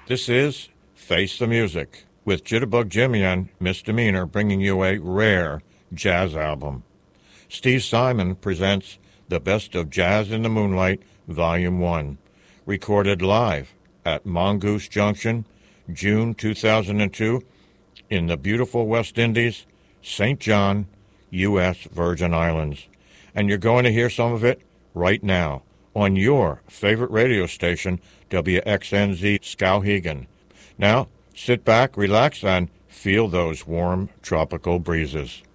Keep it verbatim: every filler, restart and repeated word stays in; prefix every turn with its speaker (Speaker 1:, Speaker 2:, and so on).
Speaker 1: This is Face the Music with Jitterbug Jimmy and Misdemeanor bringing you a rare jazz album. Steve Simon presents The Best of Jazz in the Moonlight, Volume one, recorded live at Mongoose Junction, June two thousand two, in the beautiful West Indies, Saint John, U S Virgin Islands. And you're going to hear some of it right now on your favorite radio station, W X N Z Skowhegan. Now, sit back, relax, and feel those warm tropical breezes.